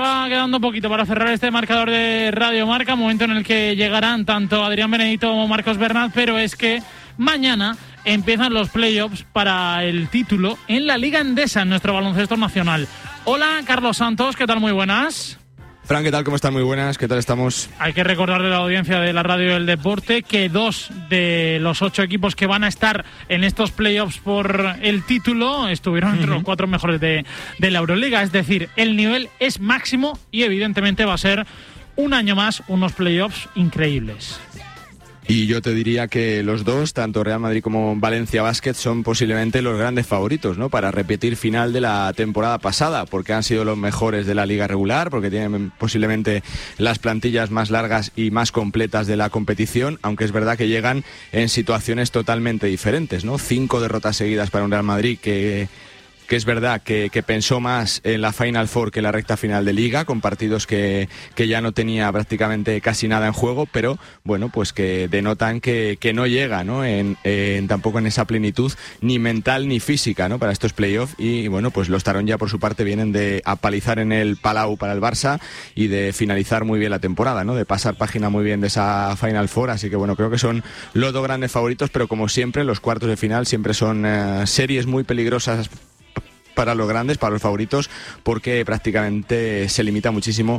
va quedando poquito para cerrar este marcador de Radio Marca, momento en el que llegarán tanto Adrián Benedito como Marcos Bernat, pero es que mañana empiezan los playoffs para el título en la Liga Endesa, en nuestro baloncesto nacional. Hola, Carlos Santos, ¿qué tal? Muy buenas. Fran, ¿qué tal? ¿Cómo están? Muy buenas, ¿qué tal estamos? Hay que recordarle a la audiencia de la Radio del Deporte que 2 de los 8 equipos que van a estar en estos playoffs por el título estuvieron entre los 4 mejores de la Euroliga. Es decir, el nivel es máximo y evidentemente va a ser un año más unos playoffs increíbles. Y yo te diría que los dos, tanto Real Madrid como Valencia Basket, son posiblemente los grandes favoritos, ¿no?, para repetir final de la temporada pasada, porque han sido los mejores de la liga regular, porque tienen posiblemente las plantillas más largas y más completas de la competición, aunque es verdad que llegan en situaciones totalmente diferentes, ¿no? 5 derrotas seguidas para un Real Madrid que es verdad que pensó más en la Final Four que en la recta final de Liga, con partidos que ya no tenía prácticamente casi nada en juego, pero bueno, pues que denotan que no llega, ¿no?, tampoco en esa plenitud ni mental ni física, ¿no?, para estos playoffs. Y bueno, pues los Taronja por su parte vienen de apalizar en el Palau para el Barça y de finalizar muy bien la temporada, ¿no?, de pasar página muy bien de esa Final Four, así que bueno, creo que son los dos grandes favoritos, pero como siempre los cuartos de final siempre son series muy peligrosas para los grandes, para los favoritos, porque prácticamente se limita muchísimo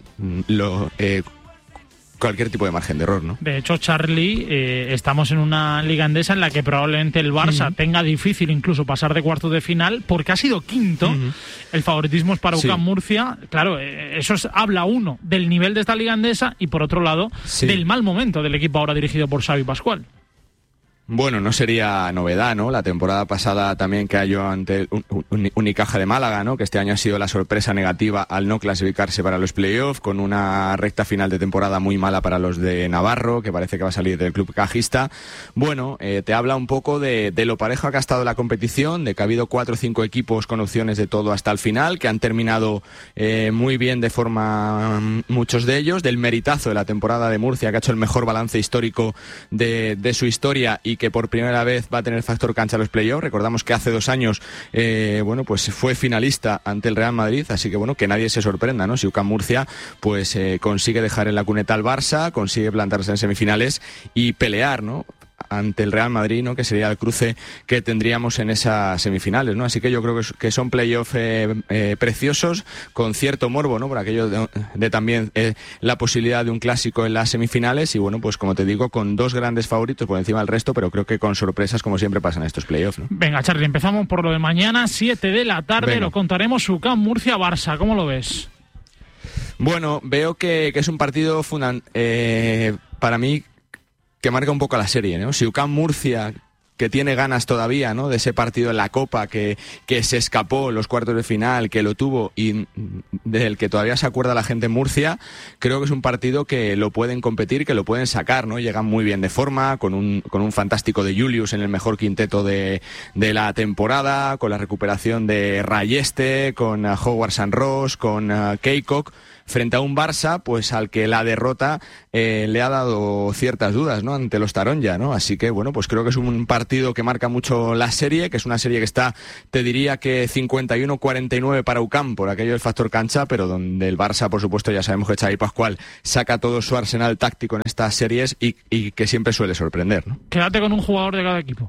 cualquier tipo de margen de error, ¿no? De hecho, Charlie, estamos en una liga endesa en la que probablemente el Barça tenga difícil incluso pasar de cuartos de final, porque ha sido quinto. El favoritismo es para UCAM Murcia. Claro, eso habla uno del nivel de esta liga endesa y por otro lado del mal momento del equipo ahora dirigido por Xavi Pascual. Bueno, no sería novedad, ¿no? La temporada pasada también cayó ante Unicaja de Málaga, ¿no?, que este año ha sido la sorpresa negativa al no clasificarse para los playoffs, con una recta final de temporada muy mala para los de Navarro, que parece que va a salir del club cajista. Bueno, te habla un poco de lo pareja que ha estado la competición, de que ha habido 4 o 5 equipos con opciones de todo hasta el final, que han terminado muy bien de forma muchos de ellos, del meritazo de la temporada de Murcia, que ha hecho el mejor balance histórico de su historia y que por primera vez va a tener factor cancha en los playoffs. Recordamos que hace 2 años bueno, pues fue finalista ante el Real Madrid, así que bueno, que nadie se sorprenda, ¿no?, si UCAM Murcia pues consigue dejar en la cuneta al Barça, consigue plantarse en semifinales y pelear, ¿no?, ante el Real Madrid, ¿no?, que sería el cruce que tendríamos en esas semifinales, ¿no? Así que yo creo que son playoffs preciosos, con cierto morbo, ¿no?, por aquello de también la posibilidad de un clásico en las semifinales y bueno, pues como te digo, con 2 grandes favoritos por encima del resto, pero creo que con sorpresas como siempre pasan estos playoffs, ¿no? Venga, Charlie, empezamos por lo de mañana, 7 de la tarde, Venga. Lo contaremos, UCAM Murcia-Barça, ¿cómo lo ves? Bueno, veo que es un partido para mí que marca un poco la serie, ¿no? Si UCAM Murcia, que tiene ganas todavía, ¿no?, de ese partido en la Copa, que se escapó en los cuartos de final, que lo tuvo y del que todavía se acuerda la gente en Murcia, creo que es un partido que lo pueden competir, que lo pueden sacar, ¿no? Llegan muy bien de forma, con un fantástico de Julius en el mejor quinteto de la temporada, con la recuperación de Rayeste, con Howard San Ross, con Keikok, frente a un Barça pues al que la derrota le ha dado ciertas dudas, ¿no?, ante los Taronja, ¿no? Así que bueno, pues creo que es un partido que marca mucho la serie, que es una serie que está, te diría que 51-49 para UCAM por aquello del factor cancha, pero donde el Barça, por supuesto, ya sabemos que Xavi Pascual saca todo su arsenal táctico en estas series y que siempre suele sorprender, ¿no? Quédate con un jugador de cada equipo.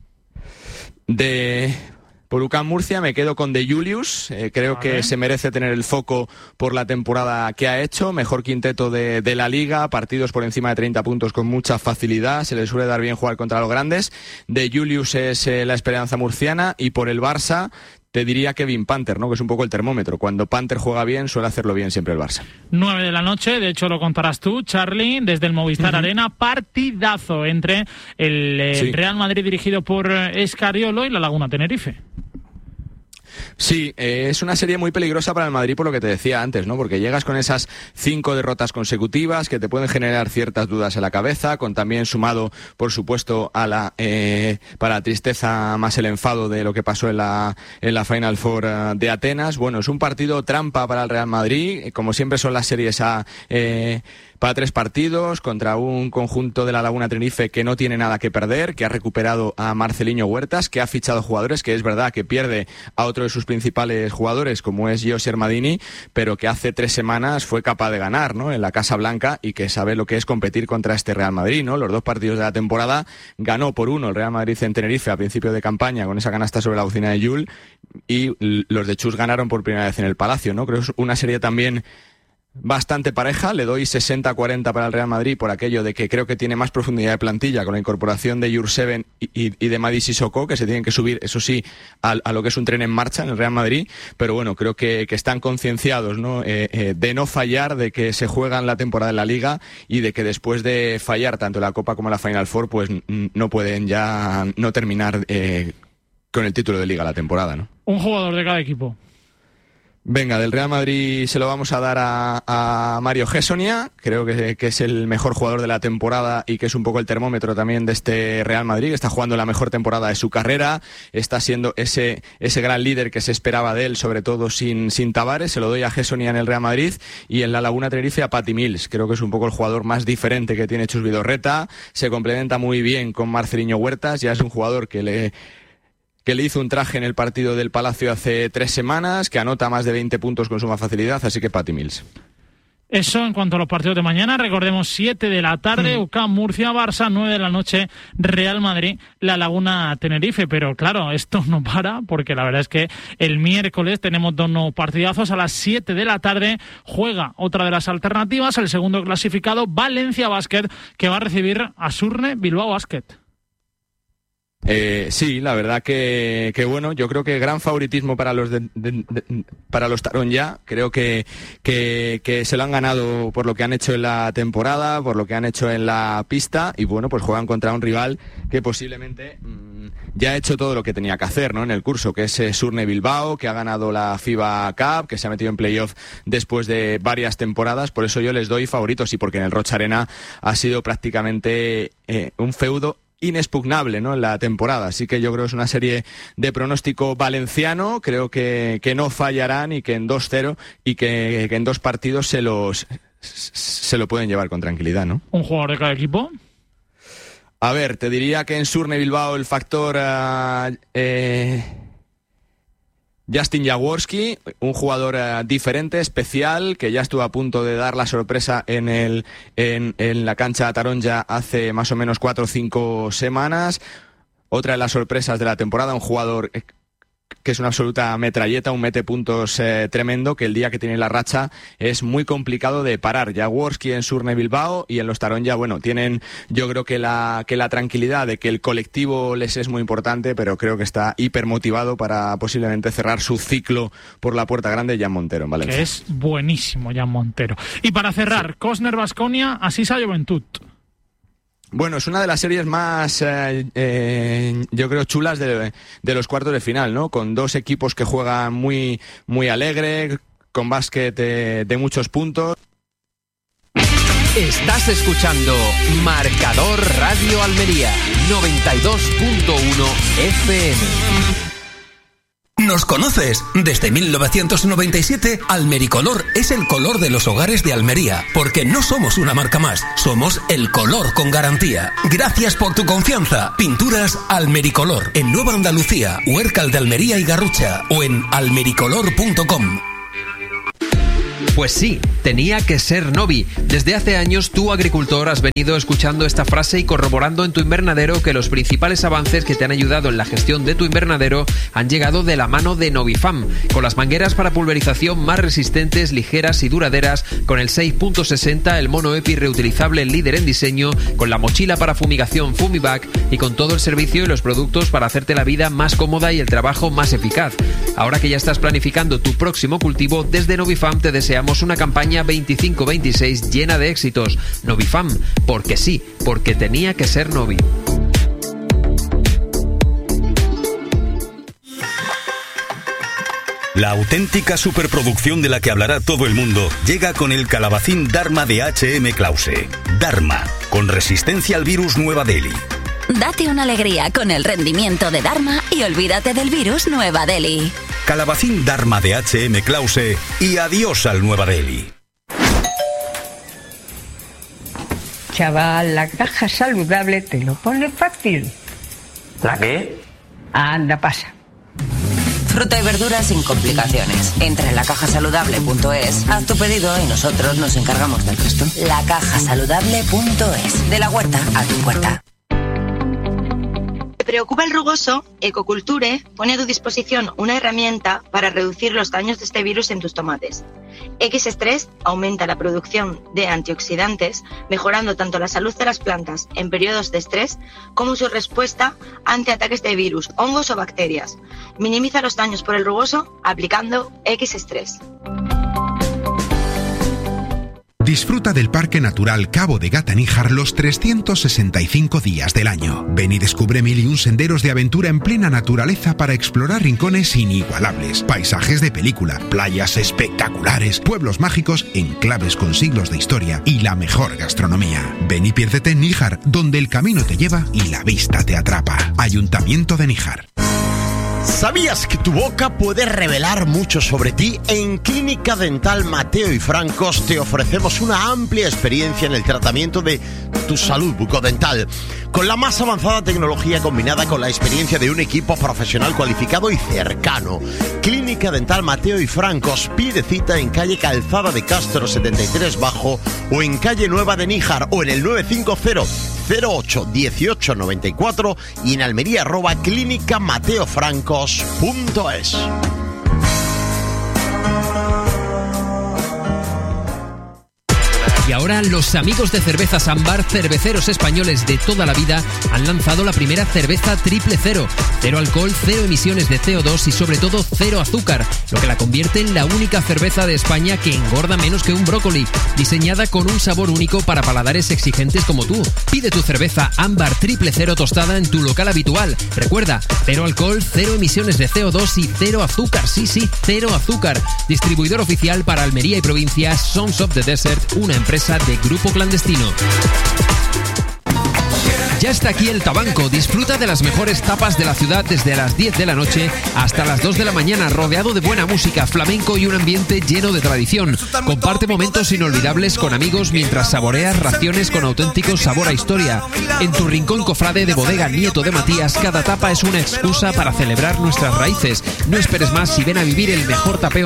Por UCAM Murcia me quedo con De Julius, creo que se merece tener el foco por la temporada que ha hecho, mejor quinteto de la liga, partidos por encima de 30 puntos con mucha facilidad, se le suele dar bien jugar contra los grandes. De Julius es la esperanza murciana y por el Barça te diría Kevin Panther, ¿no?, que es un poco el termómetro. Cuando Panther juega bien, suele hacerlo bien siempre el Barça. 9 de la noche, de hecho lo contarás tú, Charlie, desde el Movistar Arena, partidazo entre el Real Madrid dirigido por Escariolo y la Laguna Tenerife. Sí, es una serie muy peligrosa para el Madrid por lo que te decía antes, ¿no? Porque llegas con esas 5 derrotas consecutivas que te pueden generar ciertas dudas en la cabeza, con también sumado, por supuesto, para la tristeza más el enfado de lo que pasó en la Final Four de Atenas. Bueno, es un partido trampa para el Real Madrid, como siempre son las series para 3 partidos contra un conjunto de la Laguna Tenerife que no tiene nada que perder, que ha recuperado a Marceliño Huertas, que ha fichado jugadores, que es verdad que pierde a otro de sus principales jugadores, como es Gio Sermadini, pero que hace 3 semanas fue capaz de ganar, ¿no?, en la Casa Blanca, y que sabe lo que es competir contra este Real Madrid, ¿no? Los 2 partidos de la temporada ganó por 1 el Real Madrid en Tenerife a principio de campaña con esa canasta sobre la bocina de Yul, y los de Chus ganaron por primera vez en el Palacio, ¿no? Creo que es una serie también bastante pareja. Le doy 60-40 para el Real Madrid por aquello de que creo que tiene más profundidad de plantilla con la incorporación de Jurseven y de Madi Sissoko, que se tienen que subir, eso sí, a lo que es un tren en marcha en el Real Madrid, pero bueno, creo que están concienciados, ¿no?, de no fallar, de que se juegan la temporada en la Liga y de que después de fallar tanto en la Copa como en la Final Four, pues no pueden ya no terminar con el título de Liga la temporada, ¿no? Un jugador de cada equipo. Venga, del Real Madrid se lo vamos a dar a Mario Hessonia. Creo que es el mejor jugador de la temporada y que es un poco el termómetro también de este Real Madrid, que está jugando la mejor temporada de su carrera, está siendo ese gran líder que se esperaba de él, sobre todo sin Tavares. Se lo doy a Hessonia en el Real Madrid, y en la Laguna Tenerife a Patty Mills. Creo que es un poco el jugador más diferente que tiene Chus Vidorreta, se complementa muy bien con Marceliño Huertas, ya es un jugador que le hizo un traje en el partido del Palacio hace 3 semanas, que anota más de 20 puntos con suma facilidad, así que Patty Mills. Eso en cuanto a los partidos de mañana. Recordemos, 7 de la tarde, UCAM Murcia, Barça, 9 de la noche, Real Madrid, La Laguna Tenerife. Pero claro, esto no para, porque la verdad es que el miércoles tenemos 2 nuevos partidazos. A las 7 de la tarde juega otra de las alternativas, el segundo clasificado, Valencia Basket, que va a recibir a Surne Bilbao Basket. Sí, la verdad que bueno, yo creo que gran favoritismo para los para los Tarón ya. Creo que se lo han ganado por lo que han hecho en la temporada, por lo que han hecho en la pista, y bueno, pues juegan contra un rival que posiblemente ya ha hecho todo lo que tenía que hacer, ¿no?, en el curso, que es Surne Bilbao, que ha ganado la FIBA Cup, que se ha metido en playoff después de varias temporadas. Por eso yo les doy favoritos, y porque en el Rocha Arena ha sido prácticamente un feudo inexpugnable, ¿no?, en la temporada. Así que yo creo que es una serie de pronóstico valenciano. Creo que no fallarán, y que en 2-0 y que en 2 partidos se lo pueden llevar con tranquilidad, ¿no? ¿Un jugador de cada equipo? A ver, te diría que en Surne Bilbao el factor Justin Jaworski, un jugador diferente, especial, que ya estuvo a punto de dar la sorpresa en la cancha de Taronja hace más o menos 4 o 5 semanas. Otra de las sorpresas de la temporada, un jugador que es una absoluta metralleta, un metepuntos tremendo, que el día que tiene la racha es muy complicado de parar. Jaworski en Surne Bilbao, y en los Taronja, bueno, tienen, yo creo que la tranquilidad de que el colectivo les es muy importante, pero creo que está hipermotivado para posiblemente cerrar su ciclo por la puerta grande, Jan Montero en Valencia. Que es buenísimo Jan Montero. Y para cerrar, sí. Cosner Baskonia, Asisa Joventut. Bueno, es una de las series más, yo creo, chulas de los cuartos de final, ¿no? Con 2 equipos que juegan muy, muy alegre, con básquet de muchos puntos. Estás escuchando Marcador Radio Almería, 92.1 FM. ¿Nos conoces? Desde 1997, Almericolor es el color de los hogares de Almería, porque no somos una marca más, somos el color con garantía. Gracias por tu confianza. Pinturas Almericolor, en Nueva Andalucía, Huércal de Almería y Garrucha, o en almericolor.com. Pues sí, tenía que ser Novi. Desde hace años tú, agricultor, has venido escuchando esta frase y corroborando en tu invernadero que los principales avances que te han ayudado en la gestión de tu invernadero han llegado de la mano de Novifam, con las mangueras para pulverización más resistentes, ligeras y duraderas, con el 6.60, el mono EPI reutilizable líder en diseño, con la mochila para fumigación Fumivac y con todo el servicio y los productos para hacerte la vida más cómoda y el trabajo más eficaz. Ahora que ya estás planificando tu próximo cultivo, desde Novifam te deseamos una campaña 25-26 llena de éxitos. Novifam, porque sí, porque tenía que ser Novi. La auténtica superproducción de la que hablará todo el mundo llega con el calabacín Dharma de H.M. Klause. Dharma, con resistencia al virus Nueva Delhi. Date una alegría con el rendimiento de Dharma y olvídate del virus Nueva Delhi. Calabacín Dharma de H.M. Klause y adiós al Nueva Delhi. chaval, la caja saludable te lo pone fácil. ¿La qué? Anda, pasa. Fruta y verduras sin complicaciones. Entra en lacajasaludable.es, haz tu pedido y nosotros nos encargamos del resto. Lacajasaludable.es. De la huerta a tu puerta. ¿Te preocupa el rugoso? Ecoculture pone a tu disposición una herramienta para reducir los daños de este virus en tus tomates. X-Stress aumenta la producción de antioxidantes, mejorando tanto la salud de las plantas en periodos de estrés como su respuesta ante ataques de virus, hongos o bacterias. Minimiza los daños por el rugoso aplicando X-Stress. Disfruta del Parque Natural Cabo de Gata-Níjar los 365 días del año. Ven y descubre 1001 senderos de aventura en plena naturaleza para explorar rincones inigualables, paisajes de película, playas espectaculares, pueblos mágicos, enclaves con siglos de historia y la mejor gastronomía. Ven y piérdete en Níjar, donde el camino te lleva y la vista te atrapa. Ayuntamiento de Níjar. ¿Sabías que tu boca puede revelar mucho sobre ti? En Clínica Dental Mateo y Francos te ofrecemos una amplia experiencia en el tratamiento de tu salud bucodental, con la más avanzada tecnología combinada con la experiencia de un equipo profesional cualificado y cercano. Clínica Dental Mateo y Francos, pide cita en calle Calzada de Castro 73 Bajo o en calle Nueva de Níjar o en el 950 08 18 94 y en Almería @clínicamateofrancos.es. Y ahora los amigos de Cervezas Ámbar, cerveceros españoles de toda la vida, han lanzado la primera cerveza triple cero. Cero alcohol, cero emisiones de CO2 y sobre todo cero azúcar, lo que la convierte en la única cerveza de España que engorda menos que un brócoli, diseñada con un sabor único para paladares exigentes como tú. Pide tu cerveza Ámbar triple cero tostada en tu local habitual. Recuerda, cero alcohol, cero emisiones de CO2 y cero azúcar. Sí, cero azúcar. Distribuidor oficial para Almería y provincias, Sons of the Desert, una empresa de Grupo Clandestino. Ya está aquí el Tabanco. Disfruta de las mejores tapas de la ciudad desde las 10 de la noche hasta las 2 de la mañana, rodeado de buena música, flamenco y un ambiente lleno de tradición. Comparte momentos inolvidables con amigos mientras saboreas raciones con auténtico sabor a historia. En tu rincón cofrade de Bodega Nieto de Matías, cada tapa es una excusa para celebrar nuestras raíces. No esperes más y ven a vivir el mejor tapeo